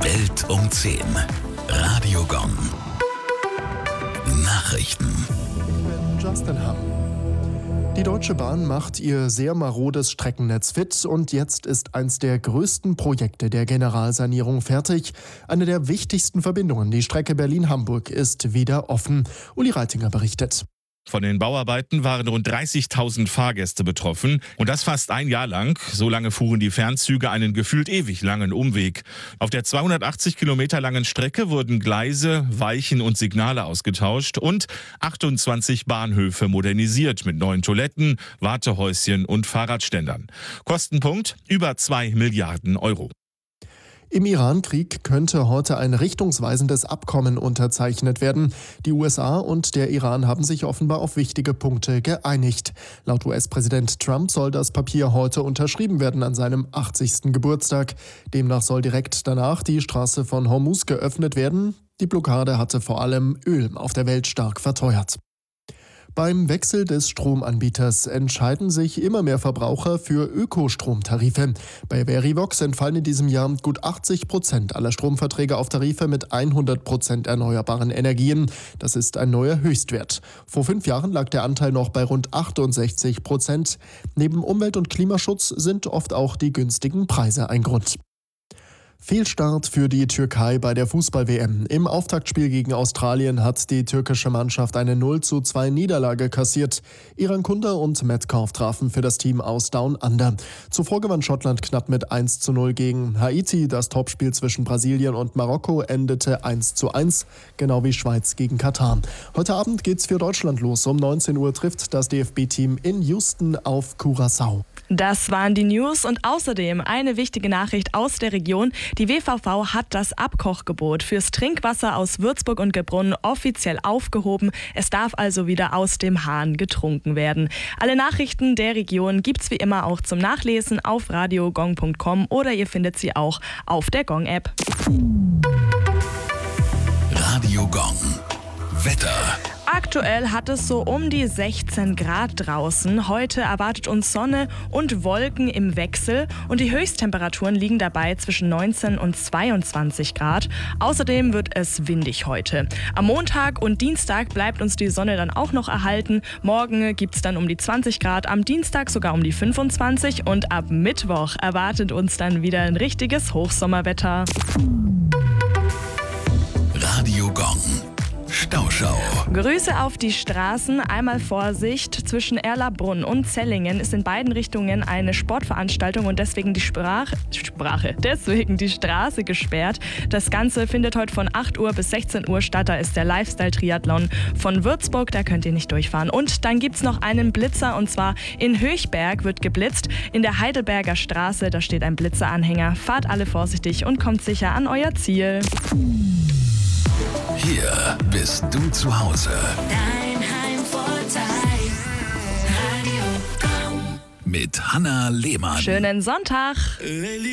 Welt um 10. Radio Gong. Nachrichten. Ich bin Justin Hamm. Die Deutsche Bahn macht ihr sehr marodes Streckennetz fit und jetzt ist eins der größten Projekte der Generalsanierung fertig. Eine der wichtigsten Verbindungen, die Strecke Berlin-Hamburg, ist wieder offen. Uli Reitinger berichtet. Von den Bauarbeiten waren rund 30.000 Fahrgäste betroffen und das fast ein Jahr lang. So lange fuhren die Fernzüge einen gefühlt ewig langen Umweg. Auf der 280 Kilometer langen Strecke wurden Gleise, Weichen und Signale ausgetauscht und 28 Bahnhöfe modernisiert mit neuen Toiletten, Wartehäuschen und Fahrradständern. Kostenpunkt über 2 Milliarden Euro. Im Iran-Krieg könnte heute ein richtungsweisendes Abkommen unterzeichnet werden. Die USA und der Iran haben sich offenbar auf wichtige Punkte geeinigt. Laut US-Präsident Trump soll das Papier heute unterschrieben werden an seinem 80. Geburtstag. Demnach soll direkt danach die Straße von Hormuz geöffnet werden. Die Blockade hatte vor allem Öl auf der Welt stark verteuert. Beim Wechsel des Stromanbieters entscheiden sich immer mehr Verbraucher für Ökostromtarife. Bei Verivox entfallen in diesem Jahr gut 80% aller Stromverträge auf Tarife mit 100% erneuerbaren Energien. Das ist ein neuer Höchstwert. Vor 5 Jahren lag der Anteil noch bei rund 68%. Neben Umwelt- und Klimaschutz sind oft auch die günstigen Preise ein Grund. Fehlstart für die Türkei bei der Fußball-WM. Im Auftaktspiel gegen Australien hat die türkische Mannschaft eine 0:2 Niederlage kassiert. Iran Kunda und Metcalf trafen für das Team aus Down Under. Zuvor gewann Schottland knapp mit 1:0 gegen Haiti. Das Topspiel zwischen Brasilien und Marokko endete 1:1, genau wie Schweiz gegen Katar. Heute Abend geht's für Deutschland los. Um 19 Uhr trifft das DFB-Team in Houston auf Curaçao. Das waren die News und außerdem eine wichtige Nachricht aus der Region. Die WVV hat das Abkochgebot fürs Trinkwasser aus Würzburg und Gebrunn offiziell aufgehoben. Es darf also wieder aus dem Hahn getrunken werden. Alle Nachrichten der Region gibt's wie immer auch zum Nachlesen auf radiogong.com oder ihr findet sie auch auf der Gong-App. Radio Gong. Wetter. Aktuell hat es so um die 16 Grad draußen. Heute erwartet uns Sonne und Wolken im Wechsel und die Höchsttemperaturen liegen dabei zwischen 19 und 22 Grad. Außerdem wird es windig heute. Am Montag und Dienstag bleibt uns die Sonne dann auch noch erhalten. Morgen gibt es dann um die 20 Grad, am Dienstag sogar um die 25 und ab Mittwoch erwartet uns dann wieder ein richtiges Hochsommerwetter. Radio Gong. Stauschau. Grüße auf die Straßen. Einmal Vorsicht. Zwischen Erlabrunn und Zellingen ist in beiden Richtungen eine Sportveranstaltung und deswegen die Straße gesperrt. Das Ganze findet heute von 8 Uhr bis 16 Uhr statt. Da ist der Lifestyle-Triathlon von Würzburg. Da könnt ihr nicht durchfahren. Und dann gibt's noch einen Blitzer und zwar in Höchberg wird geblitzt. In der Heidelberger Straße, da steht ein Blitzeranhänger. Fahrt alle vorsichtig und kommt sicher an euer Ziel. Hier bist du zu Hause. Dein Heimvorteil. Radio Gong. Mit Hanna Lehmann. Schönen Sonntag.